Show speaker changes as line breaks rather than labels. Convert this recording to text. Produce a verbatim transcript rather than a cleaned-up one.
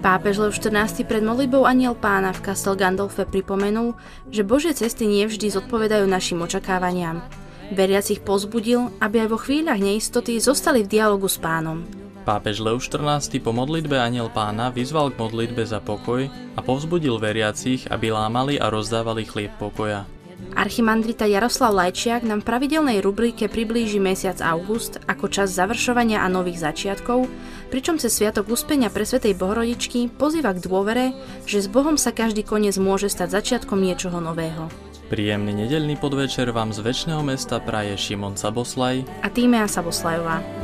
Pápež Lev štrnásty pred modlitbou Anjel Pána v Castel Gandolfe pripomenul, že Božie cesty nie vždy zodpovedajú našim očakávaniam. Veriacich povzbudil, aby aj vo chvíľach neistoty zostali v dialogu s Pánom.
Pápež Lev štrnásty po modlitbe Anjel Pána vyzval k modlitbe za pokoj a povzbudil veriacich, aby lámali a rozdávali chlieb pokoja.
Archimandrita Jaroslav Lajčiak nám v pravidelnej rubrike priblíži mesiac august ako čas završovania a nových začiatkov, pričom cez Sviatok Uspenia presvätej Bohorodičky pozýva k dôvere, že s Bohom sa každý koniec môže stať začiatkom niečoho nového.
Príjemný nedeľný podvečer vám z večného mesta praje Šimon Saboslaj
a Tímea Saboslajová.